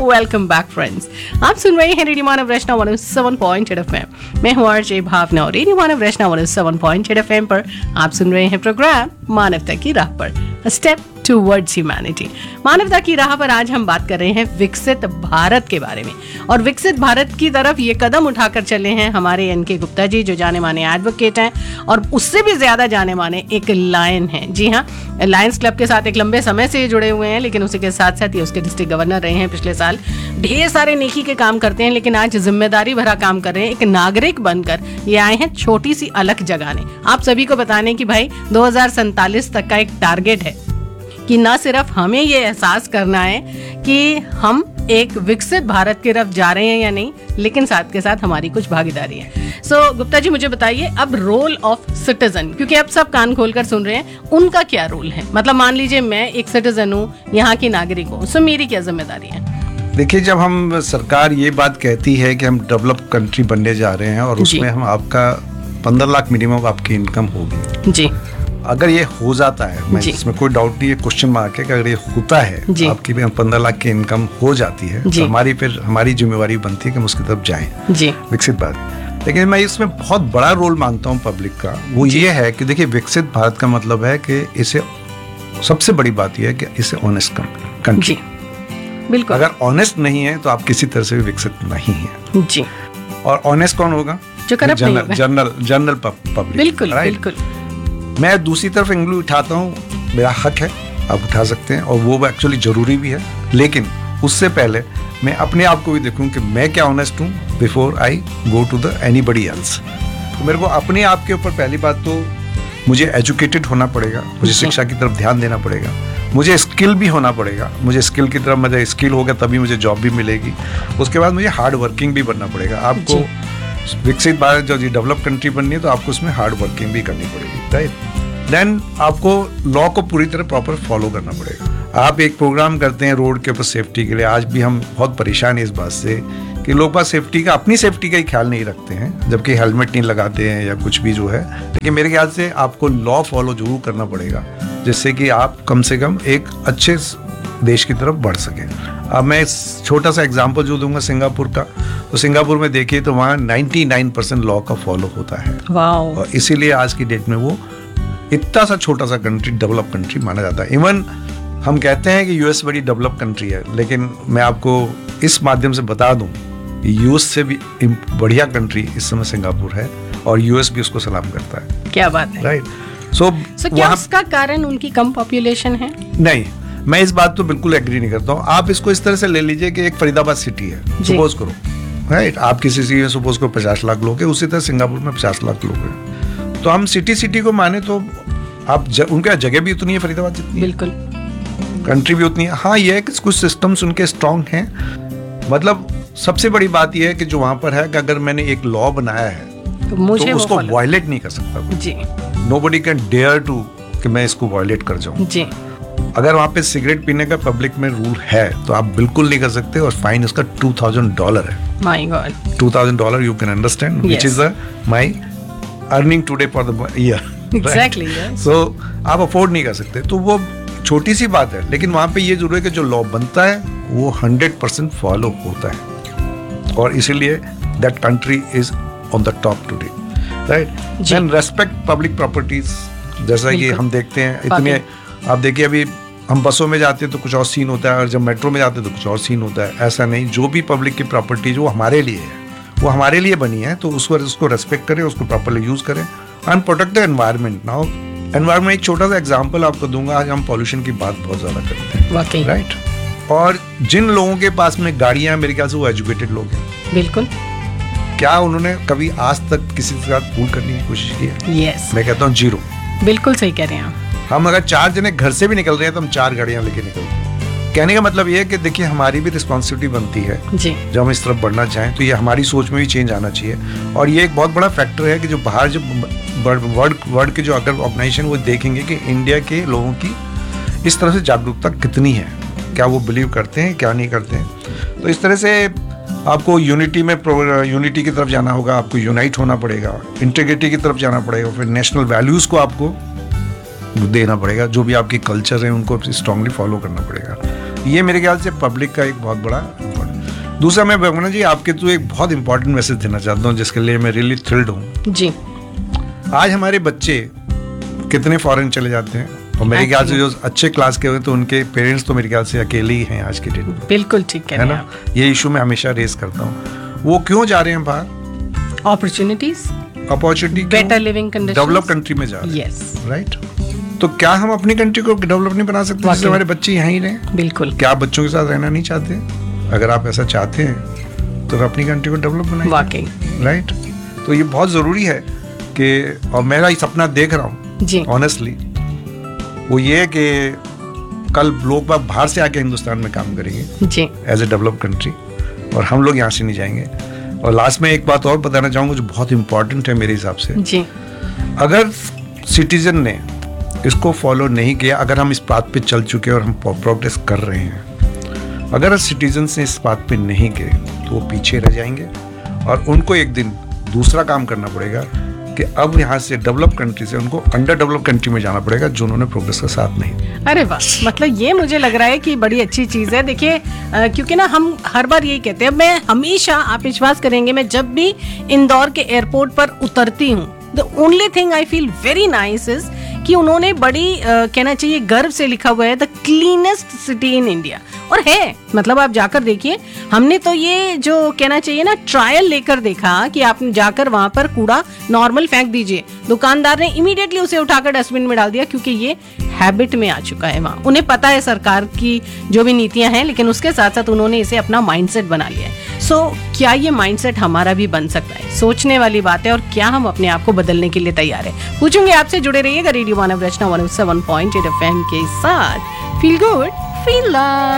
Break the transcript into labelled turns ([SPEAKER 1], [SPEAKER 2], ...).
[SPEAKER 1] Welcome back friends. आप सुन रहे हैं रेडियो मानव रचना 107.8 FM। मैं हूं आरजे भावना और रेडियो मानव रचना 107.8 FM पर आप सुन रहे हैं प्रोग्राम मानवता की राह पर, स्टेप टुवर्ड्स ह्यूमैनिटी। मानवता की राह पर आज हम बात कर रहे हैं विकसित भारत के बारे में, और विकसित भारत की तरफ ये कदम उठाकर चले हैं हमारे एनके गुप्ता जी, जो जाने माने एडवोकेट हैं और उससे भी ज्यादा जाने माने एक लायन हैं। जी हाँ, लायंस क्लब के साथ एक लंबे समय से जुड़े हुए हैं, लेकिन उसी के साथ साथ ये उसके डिस्ट्रिक्ट गवर्नर रहे हैं पिछले साल। ढेर सारे नेकी के काम करते हैं, लेकिन आज जिम्मेदारी भरा काम कर रहे हैं। एक नागरिक बनकर ये आए हैं छोटी सी अलग जगाने, आप सभी को बताने कि भाई 2047 तक का एक टारगेट है कि ना सिर्फ हमें ये एहसास करना है कि हम एक विकसित भारत की तरफ जा रहे हैं या नहीं, लेकिन साथ के साथ हमारी कुछ भागीदारी है। सो गुप्ता जी, मुझे बताइए अब रोल ऑफ सिटीजन, क्योंकि अब सब कान खोलकर सुन रहे हैं, उनका क्या रोल है? मतलब मान लीजिए मैं एक सिटीजन हूँ, यहाँ की नागरिक हूँ, सो मेरी क्या जिम्मेदारी है?
[SPEAKER 2] देखिए, जब हम सरकार ये बात कहती है कि हम डेवलप कंट्री बनने जा रहे हैं और उसमें हम आपका 15 लाख मिनिमम आपकी इनकम होगी जी, अगर ये हो जाता है, मैं इसमें कोई डाउट नहीं है, क्वेश्चन मार्क है कि अगर ये होता है, आपकी 15 लाख की इनकम हो जाती है, तो हमारी जिम्मेवारी बनती है कि हम उसकी तरफ जाएं जी, विकसित भारत। लेकिन मैं इसमें बहुत बड़ा रोल मानता हूँ पब्लिक का, वो ये है कि देखिए, विकसित भारत का मतलब है कि इसे, सबसे बड़ी बात यह है कि इसे ऑनेस्ट कंट्री, बिल्कुल, अगर ऑनेस्ट नहीं है तो आप किसी तरह से भी विकसित नहीं है जी। और ऑनेस्ट कौन होगा? जो जनरल पब्लिक, बिल्कुल बिल्कुल। मैं दूसरी तरफ एंगल उठाता हूँ, मेरा हक है, आप उठा सकते हैं, और वो एक्चुअली जरूरी भी है, लेकिन उससे पहले मैं अपने आप को भी देखूं कि मैं क्या ऑनेस्ट हूँ before I go to the anybody else. तो मेरे को अपने आप के ऊपर पहली बात तो मुझे एजुकेटेड होना पड़ेगा, मुझे शिक्षा की तरफ ध्यान देना पड़ेगा, मुझे स्किल भी होना पड़ेगा, मुझे स्किल की तरफ, मुझे स्किल होगा तभी मुझे जॉब भी मिलेगी। उसके बाद मुझे हार्ड वर्किंग भी बनना पड़ेगा। आपको विकसित भारत जो डेवलप कंट्री बननी है तो आपको उसमें हार्ड वर्किंग भी करनी पड़ेगी, राइट। देन आपको लॉ को पूरी तरह प्रॉपर फॉलो करना पड़ेगा। आप एक प्रोग्राम करते हैं रोड के ऊपर सेफ्टी के लिए, आज भी हम बहुत परेशान हैं इस बात से कि लोग बात सेफ्टी का, अपनी सेफ्टी का ही ख्याल नहीं रखते हैं, जबकि हेलमेट नहीं लगाते हैं या कुछ भी जो है। लेकिन मेरे ख्याल से आपको लॉ फॉलो जरूर करना पड़ेगा, जिससे कि आप कम से कम एक अच्छे देश की तरफ बढ़ सकें। अब मैं छोटा सा एग्जांपल जो दूंगा सिंगापुर का, तो सिंगापुर में देखिए तो वहाँ 99% लॉ का फॉलो होता है, और इसीलिए आज की डेट में वो इतना सा छोटा सा कंट्री, डेवलप कंट्री माना जाता है। इवन हम कहते हैं कि यूएस बड़ी डेवलप कंट्री है, लेकिन मैं आपको इस माध्यम से बता दूं कि यूएस से भी बढ़िया कंट्री इस समय सिंगापुर है, और यूएस भी उसको सलाम करता है। क्या बात है, राइट। सो
[SPEAKER 1] क्या उसका कारण उनकी कम पॉपुलेशन है?
[SPEAKER 2] नहीं, मैं इस बात तो बिल्कुल एग्री नहीं करता हूँ। आप इसको इस तरह से ले लीजिए कि एक फरीदाबाद सिटी है, सपोज करो, राइट, आप किसी सिटी में सपोज करो 50 लाख लोग हैं, उसी तरह सिंगापुर में 50 लाख लोग हैं। तो हम सिटी को माने तो आप उनके जगह भी उतनी है फरीदाबाद जितनी, बिल्कुल, कंट्री भी उतनी है। हाँ, ये है कि कुछ सिस्टम्स उनके स्ट्रॉन्ग हैं। मतलब सबसे बड़ी बात यह है कि जो वहां पर है कि अगर मैंने एक लॉ बनाया है तो उसको वायलेट नहीं कर सकता जी। नोबडी कैन डेयर टू कि मैं इसको वायलेट कर जाऊं जी। अगर वहां पे सिगरेट पीने का पब्लिक में रूल है तो आप बिल्कुल नहीं कर सकते, और फाइन उसका $2,000 है। My God, $2,000 you can understand which is my earning today for the year, exactly. सो आप अफोर्ड नहीं कर सकते, तो वो छोटी सी बात है, लेकिन वहां पे ये जरूर है कि जो लॉ बनता है वो 100% फॉलो होता है, और इसीलिए that country is on the top today, right. Then respect public properties, जैसा कि हम देखते हैं इतने, आप देखिए अभी हम बसों में जाते हैं तो कुछ और सीन होता है, और जब मेट्रो में जाते हैं तो कुछ और सीन होता है। ऐसा नहीं, जो भी पब्लिक की प्रॉपर्टीज वो हमारे लिए है, वो हमारे लिए बनी है, तो उसको रेस्पेक्ट करें, उसको प्रॉपर्ली यूज करें, and protect the environment. Now environment, एक छोटा सा एग्जांपल आपको दूंगा। आज हम पॉल्यूशन की बात बहुत ज्यादा करते हैं, वाकई, राइट। और जिन लोगों के पास में गाड़ियां, मेरे ख्याल से वो एजुकेटेड लोग हैं, बिल्कुल। क्या उन्होंने कभी आज तक किसी के साथ फूल करने की कोशिश की है? यस, मैं कहता हूँ 0। बिल्कुल सही कह रहे हैं आप। हम अगर 4 जने घर से भी निकल रहे हैं तो हम 4 गाड़ियां लेके निकलते हैं। कहने का मतलब ये है कि देखिए, हमारी भी रिस्पॉन्सिबिलिटी बनती है जी, जब हम इस तरफ बढ़ना चाहें, तो ये हमारी सोच में भी चेंज आना चाहिए। और ये एक बहुत बड़ा फैक्टर है कि जो बाहर, जो वर्ल्ड के जो अगर ऑर्गेनाइजेशन, वो देखेंगे कि इंडिया के लोगों की इस तरह से जागरूकता कितनी है, क्या वो बिलीव करते हैं, क्या नहीं करते हैं। तो इस तरह से आपको यूनिटी की तरफ जाना होगा, आपको यूनाइट होना पड़ेगा, इंटीग्रिटी की तरफ जाना पड़ेगा, फिर नेशनल वैल्यूज़ को आपको देना पड़ेगा, जो भी आपकी कल्चर है उनको स्ट्रांगली फॉलो करना पड़ेगा। ये मेरे ख्याल से पब्लिक का एक बहुत बड़ा दूसरा मैं भावना जी आपके तो एक बहुत इंपॉर्टेंट मैसेज देना चाहता हूँ जिसके लिए मैं रियली थ्रिल्ड हूँ।
[SPEAKER 1] जी।
[SPEAKER 2] आज हमारे बच्चे कितने फॉरेन चले जाते हैं और मेरे ख्याल से जो अच्छे क्लास के हुए तो उनके पेरेंट्स तो मेरे ख्याल से अकेले ही हैं आज के दिन में।
[SPEAKER 1] बिल्कुल ठीक कह
[SPEAKER 2] है
[SPEAKER 1] रहे हैं
[SPEAKER 2] ना, ये इशू मैं हमेशा रेस करता हूँ। वो क्यों जा रहे हैं बाहर?
[SPEAKER 1] Opportunities,
[SPEAKER 2] opportunity,
[SPEAKER 1] better living conditions,
[SPEAKER 2] develop country में जा रहे हैं।
[SPEAKER 1] Yes,
[SPEAKER 2] right. तो क्या हम अपनी कंट्री को डेवलप नहीं बना सकते जिससे हमारे बच्चे यहाँ ही रहें?
[SPEAKER 1] बिल्कुल।
[SPEAKER 2] क्या आप बच्चों के साथ रहना नहीं चाहते? अगर आप ऐसा चाहते हैं तो अपनी कंट्री को डेवलप बनाइए।
[SPEAKER 1] वाकई,
[SPEAKER 2] राइट। तो ये बहुत जरूरी है कि, और मेरा ये सपना देख रहा हूँ
[SPEAKER 1] जी,
[SPEAKER 2] ऑनेस्टली, वो ये है कि कल लोग बाहर से आके हिंदुस्तान में काम करेंगे
[SPEAKER 1] जी,
[SPEAKER 2] एज ए डेवलप कंट्री, और हम लोग यहाँ से नहीं जाएंगे। और लास्ट में एक बात और बताना चाहूँगा जो बहुत इंपॉर्टेंट है मेरे हिसाब से।
[SPEAKER 1] जी,
[SPEAKER 2] अगर सिटीजन ने इसको फॉलो नहीं किया, अगर हम इस बात पे चल चुके हैं और हम प्रोग्रेस कर रहे हैं, अगर सिटीजन ने इस बात पे नहीं गए तो वो पीछे रह जाएंगे और उनको एक दिन दूसरा काम करना पड़ेगा कि अब यहाँ से डेवलप कंट्री से उनको अंडर डेवलप कंट्री में जाना पड़ेगा जो उन्होंने प्रोग्रेस का साथ नहीं दिया।
[SPEAKER 1] अरे वाह, मतलब ये मुझे लग रहा है कि बड़ी अच्छी चीज़ है। देखिए क्योंकि ना हम हर बार यही कहते हैं, मैं हमेशा, आप विश्वास करेंगे, मैं जब भी इंदौर के एयरपोर्ट पर उतरती हूँ, the only thing I feel very nice is कि उन्होंने बड़ी कहना चाहिए गर्व से लिखा हुआ है the cleanest city in India. और है, मतलब आप जाकर देखिए, हमने तो ये जो कहना चाहिए ना ट्रायल लेकर देखा कि आप जाकर वहां पर कूड़ा नॉर्मल फेंक दीजिए, दुकानदार ने इमीडिएटली उसे उठाकर डस्टबिन में डाल दिया क्योंकि ये हैबिट में आ चुका है वहां। उन्हें पता है सरकार की जो भी नीतियां हैं, लेकिन उसके साथ साथ उन्होंने इसे अपना माइंडसेट बना लिया है। सो क्या ये माइंडसेट हमारा भी बन सकता है? सोचने वाली बात है। और क्या हम अपने आप को बदलने के लिए तैयार है? पूछूंगे आपसे। जुड़े रहिएगा रेडियो मानव रचना 107.8 FM के साथ। Feel good, feel love.